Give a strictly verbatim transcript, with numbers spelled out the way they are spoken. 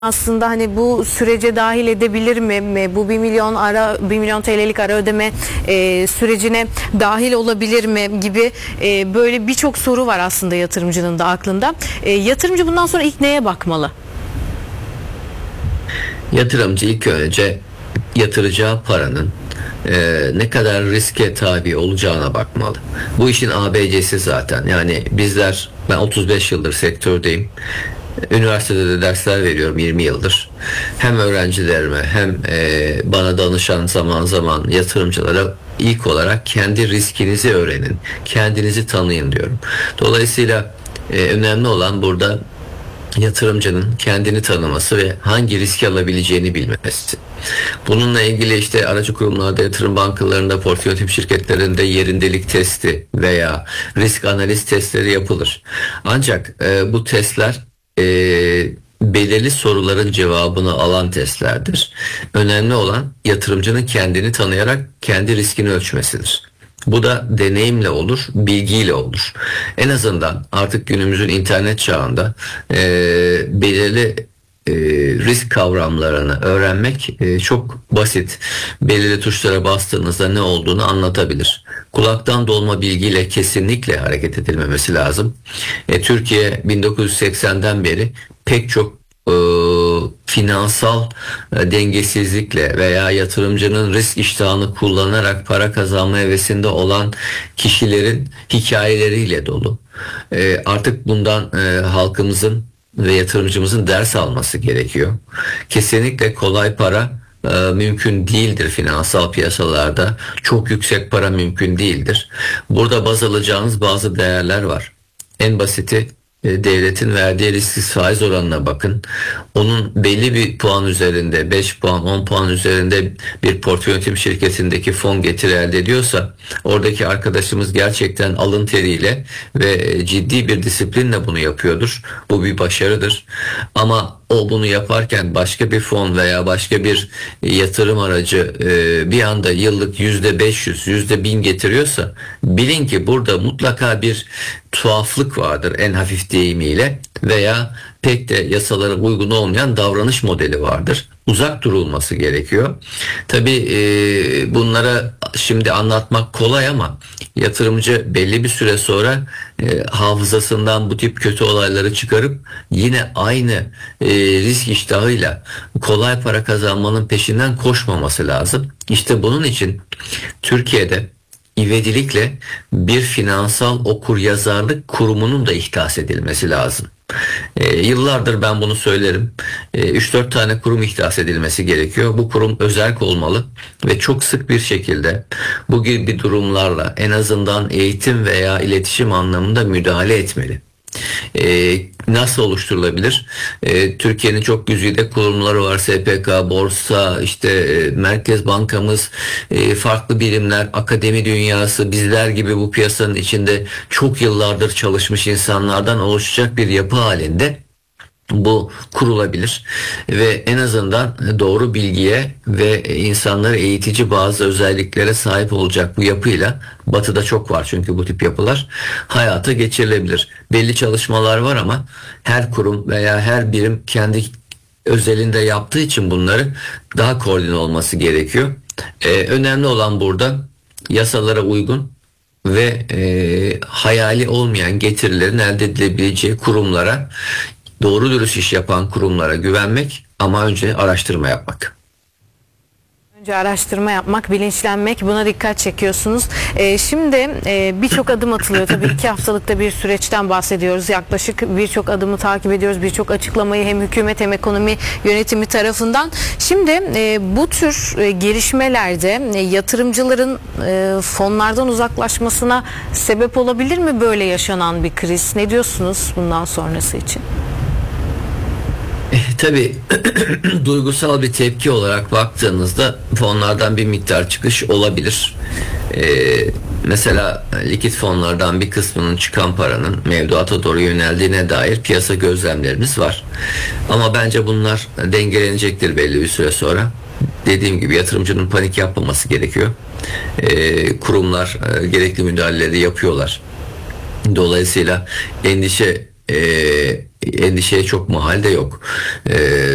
Aslında hani bu sürece dahil edebilir mi? Bu bir milyon ara bir milyon T L'lik ara ödeme e, sürecine dahil olabilir mi gibi e, böyle birçok soru var aslında yatırımcının da aklında. E, yatırımcı bundan sonra ilk neye bakmalı? Yatırımcı ilk önce yatıracağı paranın e, ne kadar riske tabi olacağına bakmalı. Bu işin A B C'si zaten. Yani bizler, ben otuz beş yıldır sektördeyim. Üniversitede de dersler veriyorum yirmi yıldır. Hem öğrencilerime hem e, bana danışan zaman zaman yatırımcılara ilk olarak kendi riskinizi öğrenin, kendinizi tanıyın diyorum. Dolayısıyla e, önemli olan burada yatırımcının kendini tanıması ve hangi riski alabileceğini bilmesi. Bununla ilgili işte aracı kurumlarda, yatırım bankalarında, portföy yönetim şirketlerinde yerindelik testi veya risk analiz testleri yapılır. Ancak e, bu testler e, belirli soruların cevabını alan testlerdir. Önemli olan yatırımcının kendini tanıyarak kendi riskini ölçmesidir. Bu da deneyimle olur, bilgiyle olur. En azından artık günümüzün internet çağında e, belirli e, risk kavramlarını öğrenmek e, çok basit. Belirli tuşlara bastığınızda ne olduğunu anlatabilir. Kulaktan dolma bilgiyle kesinlikle hareket edilmemesi lazım. E, Türkiye bin dokuz yüz seksenden beri pek çok e, finansal e, dengesizlikle veya yatırımcının risk iştahını kullanarak para kazanma hevesinde olan kişilerin hikayeleriyle dolu. E, artık bundan e, halkımızın ve yatırımcımızın ders alması gerekiyor. Kesinlikle kolay para e, mümkün değildir finansal piyasalarda. Çok yüksek para mümkün değildir. Burada baz alacağınız bazı değerler var. En basiti devletin verdiği risksiz faiz oranına bakın. Onun belli bir puan üzerinde, beş puan, on puan üzerinde bir portföy yönetim şirketindeki fon getiri elde ediyorsa, oradaki arkadaşımız gerçekten alın teriyle ve ciddi bir disiplinle bunu yapıyordur. Bu bir başarıdır. Ama o bunu yaparken başka bir fon veya başka bir yatırım aracı bir anda yıllık yüzde beş yüz, yüzde bin getiriyorsa, bilin ki burada mutlaka bir tuhaflık vardır en hafif deyimiyle, veya pek de yasalara uygun olmayan davranış modeli vardır. Uzak durulması gerekiyor. Tabii e, bunlara şimdi anlatmak kolay ama yatırımcı belli bir süre sonra e, hafızasından bu tip kötü olayları çıkarıp yine aynı e, risk iştahıyla kolay para kazanmanın peşinden koşmaması lazım. İşte bunun için Türkiye'de ivedilikle bir finansal okuryazarlık kurumunun da ihdas edilmesi lazım. E, yıllardır ben bunu söylerim. E, üç dört tane kurum ihdas edilmesi gerekiyor. Bu kurum özerk olmalı ve çok sık bir şekilde bu gibi durumlarla en azından eğitim veya iletişim anlamında müdahale etmeli. Ee, nasıl oluşturulabilir? Ee, Türkiye'nin çok güzide kurumları var. S P K, borsa, işte e, Merkez Bankamız, e, farklı birimler, akademi dünyası, bizler gibi bu piyasanın içinde çok yıllardır çalışmış insanlardan oluşacak bir yapı halinde bu kurulabilir ve en azından doğru bilgiye ve insanları eğitici bazı özelliklere sahip olacak bu yapıyla, Batı'da çok var çünkü bu tip yapılar, hayata geçirilebilir. Belli çalışmalar var ama her kurum veya her birim kendi özelinde yaptığı için bunları daha koordine olması gerekiyor. Ee, önemli olan burada yasalara uygun ve e, hayali olmayan getirilerin elde edilebileceği kurumlara, doğru dürüst iş yapan kurumlara güvenmek ama önce araştırma yapmak. Önce araştırma yapmak, bilinçlenmek, buna dikkat çekiyorsunuz. Ee, şimdi e, birçok adım atılıyor. Tabii iki haftalıkta bir süreçten bahsediyoruz. Yaklaşık birçok adımı takip ediyoruz. Birçok açıklamayı hem hükümet hem ekonomi yönetimi tarafından. Şimdi e, bu tür e, gelişmelerde e, yatırımcıların e, fonlardan uzaklaşmasına sebep olabilir mi böyle yaşanan bir kriz? Ne diyorsunuz bundan sonrası için? E, tabii duygusal bir tepki olarak baktığınızda fonlardan bir miktar çıkış olabilir. E, mesela likit fonlardan bir kısmının çıkan paranın mevduata doğru yöneldiğine dair piyasa gözlemlerimiz var. Ama bence bunlar dengelenecektir belli bir süre sonra. Dediğim gibi yatırımcının panik yapmaması gerekiyor. E, kurumlar e, gerekli müdahaleleri yapıyorlar. Dolayısıyla endişe e, endişeye çok mahal de yok. E,